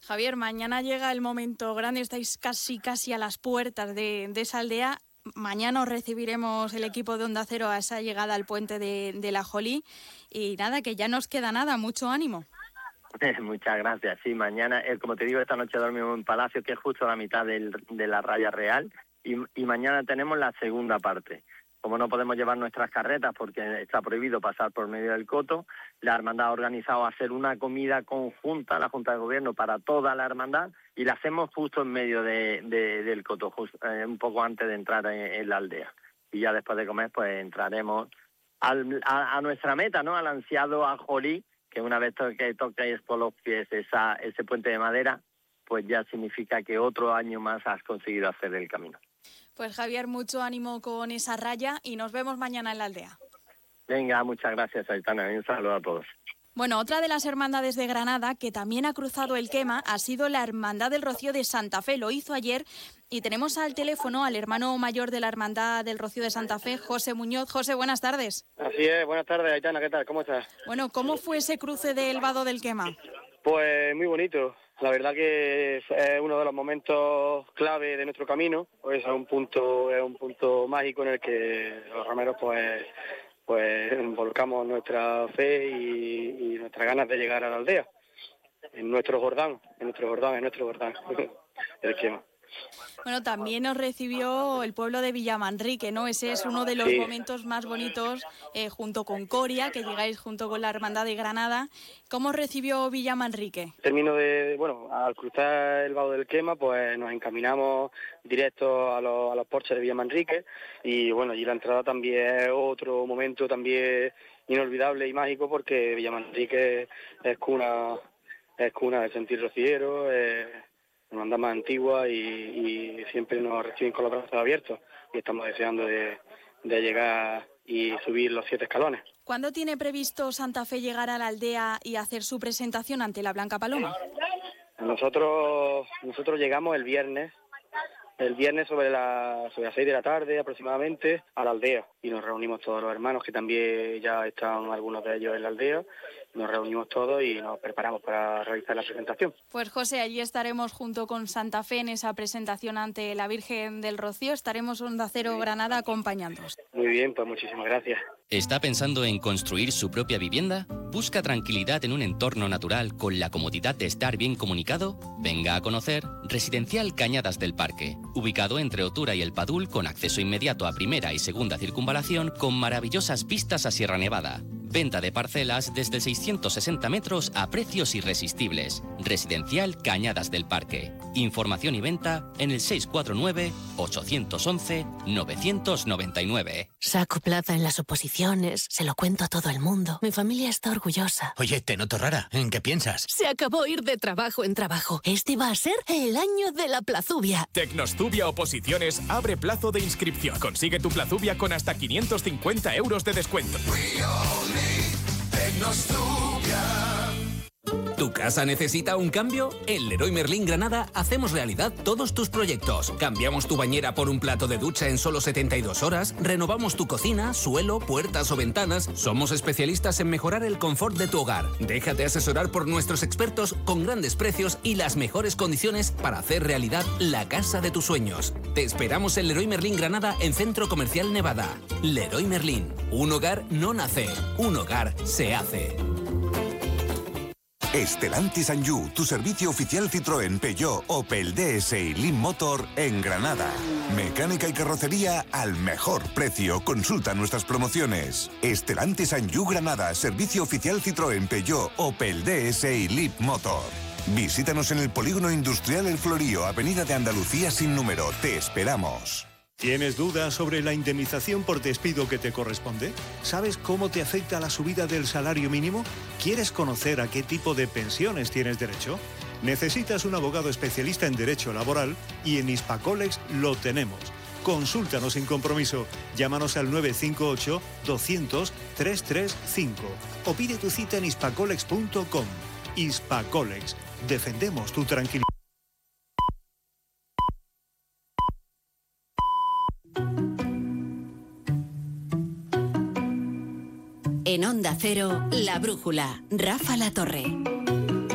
Javier, mañana llega el momento grande, estáis casi a las puertas de esa aldea. Mañana os recibiremos el equipo de Onda Cero a esa llegada al puente de la Jolí. Y nada, que ya nos queda nada, mucho ánimo. Muchas gracias. Sí, mañana, como te digo, esta noche dormimos en Palacio, que es justo a la mitad de la raya real, y mañana tenemos la segunda parte. Como no podemos llevar nuestras carretas porque está prohibido pasar por medio del coto, la hermandad ha organizado hacer una comida conjunta, la Junta de Gobierno, para toda la hermandad, y la hacemos justo en medio del coto, un poco antes de entrar en la aldea. Y ya después de comer, pues entraremos a nuestra meta, ¿no? Al ansiado Ajolí, que una vez que toques por los pies ese puente de madera, pues ya significa que otro año más has conseguido hacer el camino. Pues Javier, mucho ánimo con esa raya y nos vemos mañana en la aldea. Venga, muchas gracias, Aitana, y un saludo a todos. Bueno, otra de las hermandades de Granada que también ha cruzado el quema ha sido la Hermandad del Rocío de Santa Fe. Lo hizo ayer y tenemos al teléfono al hermano mayor de la Hermandad del Rocío de Santa Fe, José Muñoz. José, buenas tardes. Así es, buenas tardes, Aitana, ¿qué tal? ¿Cómo estás? Bueno, ¿cómo fue ese cruce del vado del quema? Pues muy bonito. La verdad que es uno de los momentos clave de nuestro camino. Pues es un punto mágico en el que los romeros pues volcamos nuestra fe y nuestras ganas de llegar a la aldea. En nuestro Jordán el quema. Bueno, también nos recibió el pueblo de Villamanrique, ¿no? Ese es uno de los momentos más bonitos, junto con Coria, que llegáis junto con la Hermandad de Granada. ¿Cómo recibió Villamanrique? Al cruzar el vado del quema, pues nos encaminamos directo a los porches de Villamanrique, y bueno, y la entrada también es otro momento también inolvidable y mágico, porque Villamanrique es cuna del sentir rociero, una hermandad más antigua, y siempre nos reciben con los brazos abiertos, y estamos deseando de llegar y subir los 7 escalones. ¿Cuándo tiene previsto Santa Fe llegar a la aldea y hacer su presentación ante la Blanca Paloma? Nosotros llegamos el viernes sobre las 6 de la tarde aproximadamente a la aldea, y nos reunimos todos los hermanos, que también ya están algunos de ellos en la aldea. Nos reunimos todos y nos preparamos para realizar la presentación. Pues José, allí estaremos junto con Santa Fe en esa presentación ante la Virgen del Rocío. Estaremos Onda Cero Granada acompañándoos. Muy bien, pues muchísimas gracias. ¿Está pensando en construir su propia vivienda? ¿Busca tranquilidad en un entorno natural con la comodidad de estar bien comunicado? Venga a conocer Residencial Cañadas del Parque, ubicado entre Otura y El Padul, con acceso inmediato a primera y segunda circunvalación, con maravillosas vistas a Sierra Nevada. Venta de parcelas desde 660 metros a precios irresistibles. Residencial Cañadas del Parque. Información y venta en el 649-811-999. Saco plaza en las oposiciones, se lo cuento a todo el mundo. Mi familia está orgullosa. Oye, te noto rara. ¿En qué piensas? Se acabó ir de trabajo en trabajo. Este va a ser el año de la plazubia. Tecnostubia Oposiciones abre plazo de inscripción. Consigue tu plazubia con hasta 550 euros de descuento. ¿Tu casa necesita un cambio? En Leroy Merlin Granada hacemos realidad todos tus proyectos. Cambiamos tu bañera por un plato de ducha en solo 72 horas, renovamos tu cocina, suelo, puertas o ventanas. Somos especialistas en mejorar el confort de tu hogar. Déjate asesorar por nuestros expertos con grandes precios y las mejores condiciones para hacer realidad la casa de tus sueños. Te esperamos en Leroy Merlin Granada, en Centro Comercial Nevada. Leroy Merlin. Un hogar no nace, un hogar se hace. Stellantis Anjou, tu servicio oficial Citroën, Peugeot, Opel, DS y Lean Motor en Granada. Mecánica y carrocería al mejor precio. Consulta nuestras promociones. Stellantis Anjou Granada, servicio oficial Citroën, Peugeot, Opel, DS y Lean Motor. Visítanos en el Polígono Industrial El Florío, Avenida de Andalucía sin número. Te esperamos. ¿Tienes dudas sobre la indemnización por despido que te corresponde? ¿Sabes cómo te afecta la subida del salario mínimo? ¿Quieres conocer a qué tipo de pensiones tienes derecho? Necesitas un abogado especialista en derecho laboral y en Hispacolex lo tenemos. Consúltanos sin compromiso. Llámanos al 958 200 335 o pide tu cita en hispacolex.com. Hispacolex. Defendemos tu tranquilidad. En Onda Cero, La Brújula, Rafa La Torre.